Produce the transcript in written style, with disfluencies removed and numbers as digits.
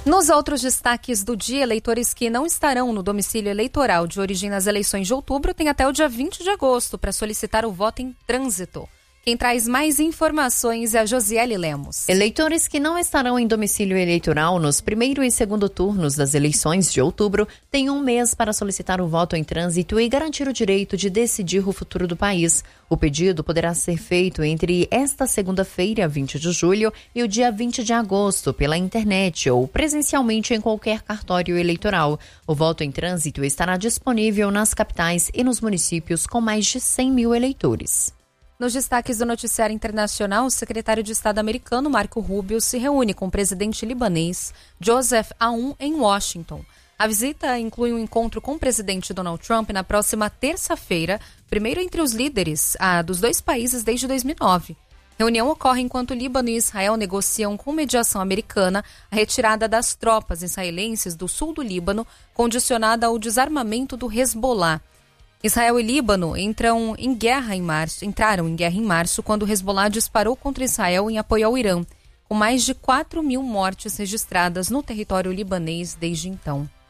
Nos outros destaques do dia, eleitores que não estarão no domicílio eleitoral de origem nas eleições de outubro têm até o dia 20 de agosto para solicitar o voto em trânsito. Quem traz mais informações é a Josiele Lemos. Eleitores que não estarão em domicílio eleitoral nos primeiro e segundo turnos das eleições de outubro têm um mês para solicitar o voto em trânsito e garantir o direito de decidir o futuro do país. O pedido poderá ser feito entre esta segunda-feira, 20 de julho, e o dia 20 de agosto, pela internet ou presencialmente em qualquer cartório eleitoral. O voto em trânsito estará disponível nas capitais e nos municípios com mais de 100 mil eleitores. Nos destaques do noticiário internacional, o secretário de Estado americano Marco Rubio se reúne com o presidente libanês Joseph Aoun em Washington. A visita inclui um encontro com o presidente Donald Trump na próxima terça-feira, primeiro entre os líderes dos dois países desde 2009. A reunião ocorre enquanto o Líbano e Israel negociam com mediação americana a retirada das tropas israelenses do sul do Líbano, condicionada ao desarmamento do Hezbollah. Israel e Líbano entraram em guerra em março, quando o Hezbollah disparou contra Israel em apoio ao Irã, com mais de 4 mil mortes registradas no território libanês desde então.